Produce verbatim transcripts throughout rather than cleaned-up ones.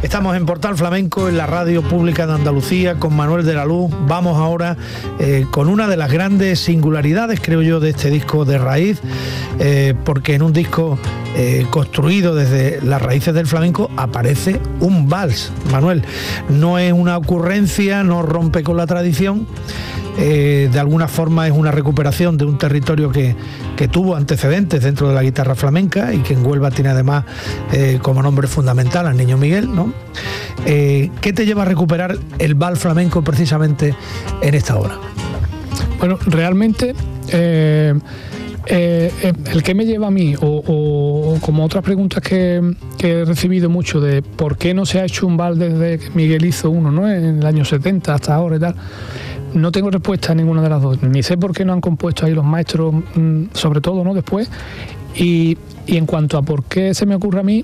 Estamos en Portal Flamenco, en la radio pública de Andalucía, con Manuel de la Luz. Vamos ahora eh, con una de las grandes singularidades, creo yo, de este disco de raíz, eh, porque en un disco eh, construido desde las raíces del flamenco aparece un vals. Manuel, no es una ocurrencia, no rompe con la tradición. Eh, de alguna forma es una recuperación de un territorio que, que tuvo antecedentes dentro de la guitarra flamenca y que en Huelva tiene además eh, como nombre fundamental al Niño Miguel, ¿no? Eh, ¿Qué te lleva a recuperar el vals flamenco precisamente en esta obra? Bueno, realmente eh, eh, el que me lleva a mí, o, o, o como otras preguntas que, que he recibido mucho de por qué no se ha hecho un vals desde que Miguel hizo uno, ¿no?, en el año setenta hasta ahora y tal. No tengo respuesta a ninguna de las dos, ni sé por qué no han compuesto ahí los maestros, sobre todo, ¿no?, después. Y, y en cuanto a por qué se me ocurre a mí,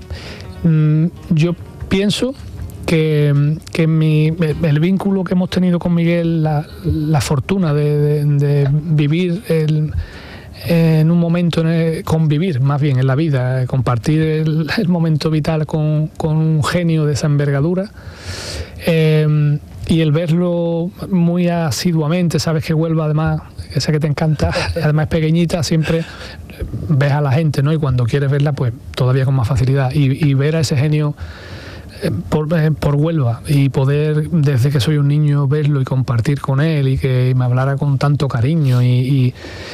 yo pienso que, que mi, el vínculo que hemos tenido con Miguel, la, la fortuna de, de, de vivir el, en un momento, en el, convivir más bien en la vida, compartir el, el momento vital con, con un genio de esa envergadura, eh, y el verlo muy asiduamente, sabes que Huelva, además, esa que te encanta, además es pequeñita, siempre ves a la gente, ¿no? Y cuando quieres verla, pues todavía con más facilidad. Y, y ver a ese genio eh, por, eh, por Huelva y poder, desde que soy un niño, verlo y compartir con él y que me hablara con tanto cariño y... y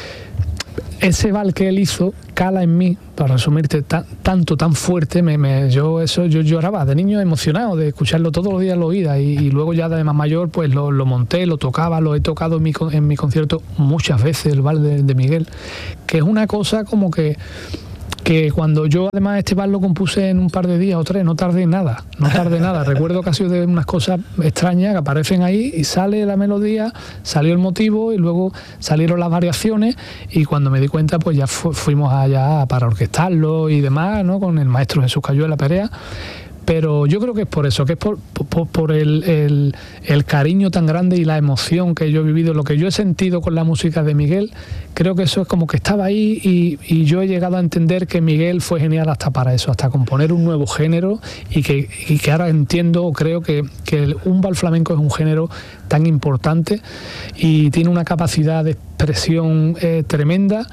ese vals que él hizo cala en mí, para resumirte, ta, tanto, tan fuerte, me, me, yo eso yo lloraba de niño emocionado de escucharlo todos los días al oído, y, y luego ya de más mayor pues lo, lo monté, lo tocaba, lo he tocado en mi, en mi concierto muchas veces, el vals de, de Miguel, que es una cosa como que que cuando yo además este vals lo compuse en un par de días o tres, no tardé nada, no tardé nada. Recuerdo que ha sido de unas cosas extrañas que aparecen ahí y sale la melodía, salió el motivo y luego salieron las variaciones, y cuando me di cuenta pues ya fu- fuimos allá para orquestarlo y demás, ¿no?, con el maestro Jesús Cayuela Perea. Pero yo creo que es por eso, que es por, por, por el, el, el cariño tan grande y la emoción que yo he vivido, lo que yo he sentido con la música de Miguel. Creo que eso es como que estaba ahí, y, y yo he llegado a entender que Miguel fue genial hasta para eso, hasta componer un nuevo género, y que, y que ahora entiendo o creo que, que el, un vals flamenco es un género tan importante y tiene una capacidad de expresión eh, tremenda,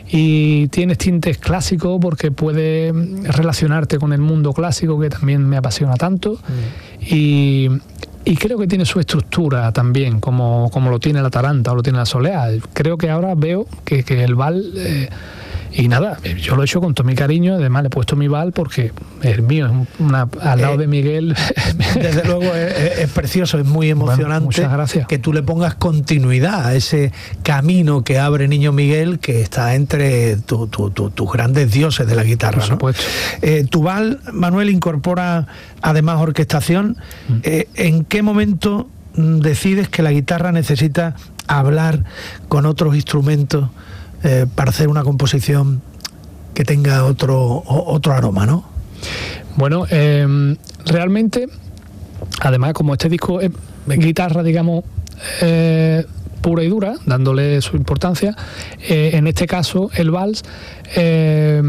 y tienes tintes clásicos porque puede relacionarte con el mundo clásico, que también me apasiona tanto, mm. y, y creo que tiene su estructura también, como, como lo tiene la taranta o lo tiene la soleá. Creo que ahora veo que, que el vals... Eh, y nada, yo lo he hecho con todo mi cariño, además le he puesto mi vals porque es mío, es una, al lado eh, de Miguel. Desde luego es, es precioso, es muy emocionante. Bueno, muchas gracias. Que tú le pongas continuidad a ese camino que abre Niño Miguel, que está entre tu, tu, tu, tus grandes dioses de la guitarra. Por supuesto. ¿No? Eh, tu vals, Manuel, incorpora además orquestación. Mm. Eh, ¿En qué momento decides que la guitarra necesita hablar con otros instrumentos Eh, para hacer una composición que tenga otro, otro aroma, ¿no? Bueno, eh, realmente, además, como este disco es guitarra, digamos, eh, pura y dura, dándole su importancia, eh, en este caso el vals, eh,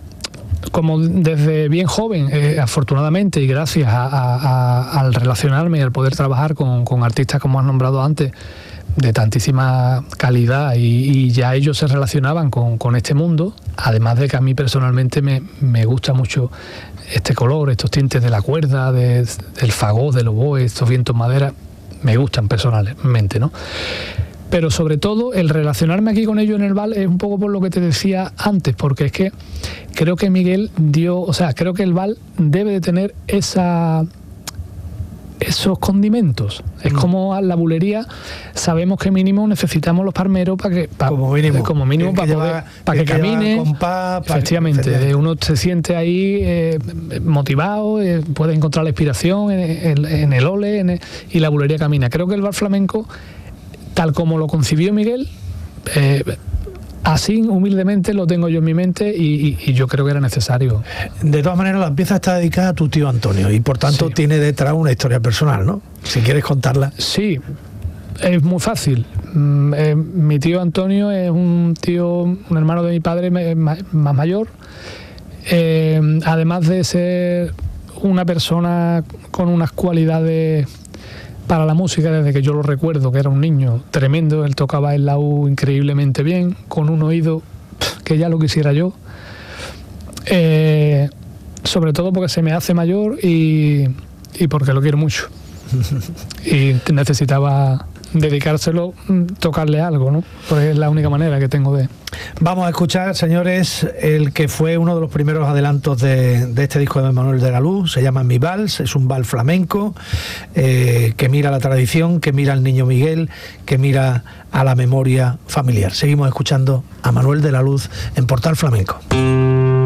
como desde bien joven, eh, afortunadamente y gracias a, a, a, al relacionarme y al poder trabajar con, con artistas como has nombrado antes, de tantísima calidad, y, y ya ellos se relacionaban con, con este mundo, además de que a mí personalmente me, me gusta mucho este color, estos tintes de la cuerda, de, del fagot, del oboe, estos vientos madera, me gustan personalmente, ¿no? Pero sobre todo el relacionarme aquí con ellos en el vals es un poco por lo que te decía antes, porque es que creo que Miguel dio, o sea, creo que el vals debe de tener esa... esos condimentos. Es mm. como la bulería, sabemos que mínimo necesitamos los palmeros para que pa, como mínimo, como mínimo para, lleva, poder, para que, que camine compás, efectivamente, para que, uno se siente ahí eh, motivado, eh, puede encontrar la inspiración en, en, en el ole en el, y la bulería camina. Creo que el vals flamenco, tal como lo concibió Miguel, eh, así humildemente lo tengo yo en mi mente, y, y, y yo creo que era necesario. De todas maneras, la pieza está dedicada a tu tío Antonio y por tanto sí. tiene detrás una historia personal, ¿no? Si quieres contarla. Sí, es muy fácil. Mm, eh, mi tío Antonio es un tío, un hermano de mi padre más mayor, eh, además de ser una persona con unas cualidades para la música desde que yo lo recuerdo, que era un niño tremendo. Él tocaba el laúd increíblemente bien, con un oído que ya lo quisiera yo. Eh, sobre todo porque se me hace mayor y, y porque lo quiero mucho. Y necesitaba dedicárselo, tocarle algo, ¿no? Pues es la única manera que tengo de... Vamos a escuchar, señores, el que fue uno de los primeros adelantos de, de este disco de Manuel de la Luz. Se llama Mi Vals, es un vals flamenco eh, que mira la tradición, que mira al niño Miguel, que mira a la memoria familiar. Seguimos escuchando a Manuel de la Luz en Portal Flamenco.